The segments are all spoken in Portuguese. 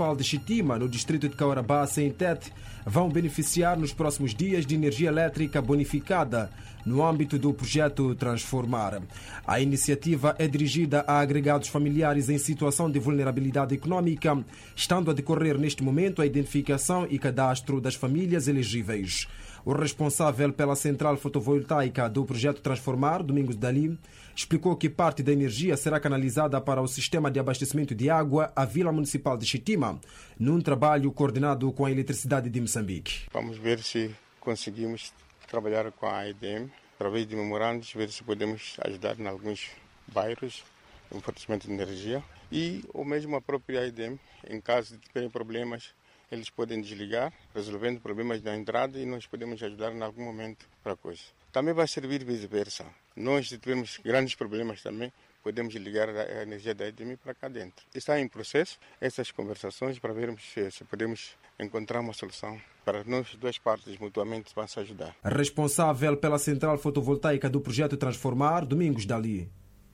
Municipal de Chitima, no distrito de Kaurabá, sem Tete, vão beneficiar nos próximos dias de energia elétrica bonificada no âmbito do projeto Transformar. A iniciativa é dirigida a agregados familiares em situação de vulnerabilidade econômica, estando a decorrer neste momento a identificação e cadastro das famílias elegíveis. O responsável pela central fotovoltaica do projeto Transformar, Domingos Dali, explicou que parte da energia será canalizada para o sistema de abastecimento de água à Vila Municipal de Chitima, num trabalho coordenado com a Eletricidade de Moçambique. Vamos ver se conseguimos trabalhar com a AEDM, através de memorandos, ver se podemos ajudar em alguns bairros no fornecimento de energia. E ou mesmo a própria AEDM, em caso de terem problemas, eles podem desligar, resolvendo problemas na entrada, e nós podemos ajudar em algum momento para a coisa. Também vai servir vice-versa. Nós, se tivermos grandes problemas também, podemos ligar a energia da EDM para cá dentro. Está em processo essas conversações para vermos se podemos encontrar uma solução para nós, duas partes mutuamente vão se ajudar. Responsável pela central fotovoltaica do projeto Transformar, Domingos Dali.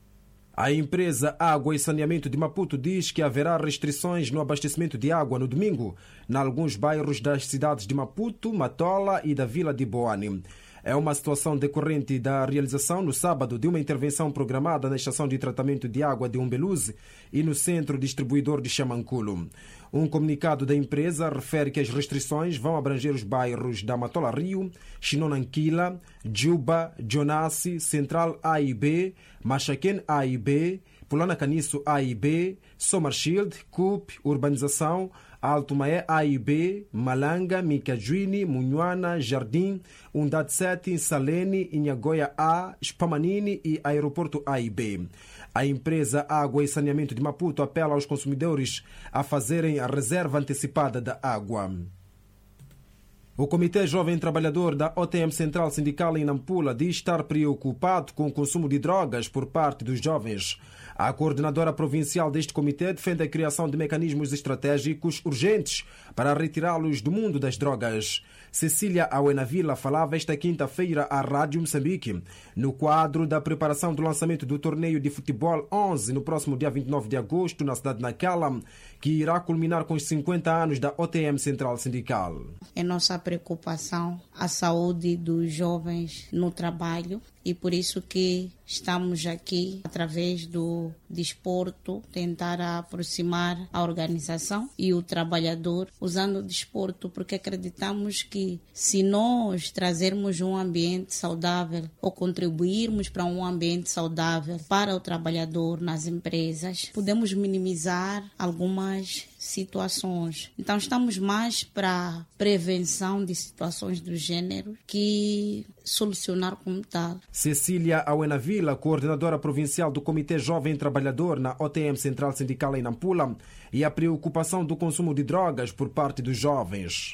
A empresa Água e Saneamento de Maputo diz que haverá restrições no abastecimento de água no domingo, em alguns bairros das cidades de Maputo, Matola e da vila de Boane. É uma situação decorrente da realização no sábado de uma intervenção programada na estação de tratamento de água de Umbeluze e no centro distribuidor de Xamanculo. Um comunicado da empresa refere que as restrições vão abranger os bairros da Matola Rio, Chinonanquila, Juba, Jonassi, Central A e B, Machaquén A e B, Pulana Caniço A e B, Somarshield, Cup, Urbanização, Alto Maé A e B, Malanga, Micajuini, Munhuana, Jardim, Undade 7, Salene, Inhagoia A, Spamanini e Aeroporto A e B. A empresa Água e Saneamento de Maputo apela aos consumidores a fazerem a reserva antecipada da água. O Comitê Jovem Trabalhador da OTM Central Sindical em Nampula diz estar preocupado com o consumo de drogas por parte dos jovens. A coordenadora provincial deste comitê defende a criação de mecanismos estratégicos urgentes para retirá-los do mundo das drogas. Cecília Auenavila falava esta quinta-feira à Rádio Moçambique, no quadro da preparação do lançamento do torneio de futebol 11 no próximo dia 29 de agosto na cidade de Nacala, que irá culminar com os 50 anos da OTM Central Sindical. É nossa preocupação a saúde dos jovens no trabalho, e por isso que estamos aqui, através do desporto, tentar aproximar a organização e o trabalhador usando o desporto, porque acreditamos que se nós trazermos um ambiente saudável ou contribuirmos para um ambiente saudável para o trabalhador nas empresas, podemos minimizar algumas situações. Então estamos mais para prevenção de situações do gênero que solucionar como tal. Cecília Auenavila, coordenadora provincial do Comitê Jovem Trabalhador na OTM Central Sindical em Nampula, e a preocupação do consumo de drogas por parte dos jovens.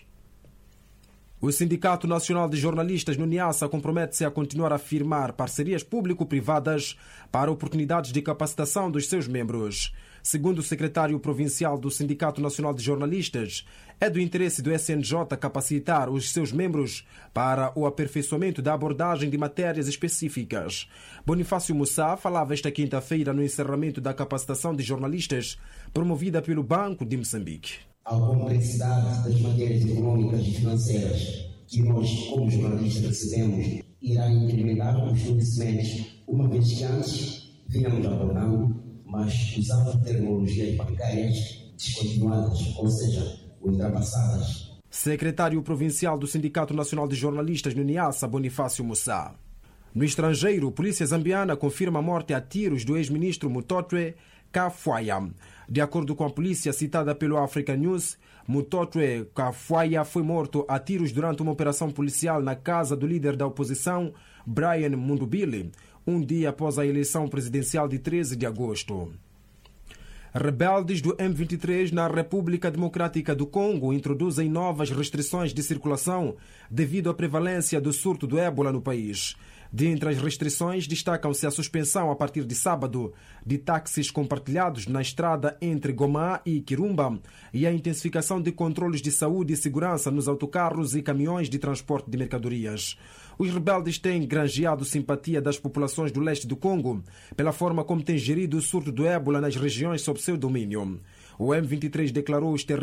O Sindicato Nacional de Jornalistas no Niassa compromete-se a continuar a firmar parcerias público-privadas para oportunidades de capacitação dos seus membros. Segundo o secretário provincial do Sindicato Nacional de Jornalistas, é do interesse do SNJ capacitar os seus membros para o aperfeiçoamento da abordagem de matérias específicas. Bonifácio Moussa falava esta quinta-feira no encerramento da capacitação de jornalistas promovida pelo Banco de Moçambique. A complexidade das matérias econômicas e financeiras que nós, como jornalistas, recebemos irá incrementar os conhecimentos, uma vez que antes vínhamos abordando, mas usando tecnologias bancárias descontinuadas, ou seja, ultrapassadas. Secretário provincial do Sindicato Nacional de Jornalistas no Niassa, Bonifácio Moussa. No estrangeiro, a polícia zambiana confirma a morte a tiros do ex-ministro Mutotwe Kafwaya. De acordo com a polícia citada pelo Africa News, Mutotwe Kafwaya foi morto a tiros durante uma operação policial na casa do líder da oposição, Brian Mundubile, um dia após a eleição presidencial de 13 de agosto. Rebeldes do M23 na República Democrática do Congo introduzem novas restrições de circulação devido à prevalência do surto do ébola no país. Dentre as restrições, destacam-se a suspensão a partir de sábado de táxis compartilhados na estrada entre Goma e Kirumba e a intensificação de controles de saúde e segurança nos autocarros e caminhões de transporte de mercadorias. Os rebeldes têm granjeado simpatia das populações do leste do Congo pela forma como têm gerido o surto do ébola nas regiões sob seu domínio. O M23 declarou os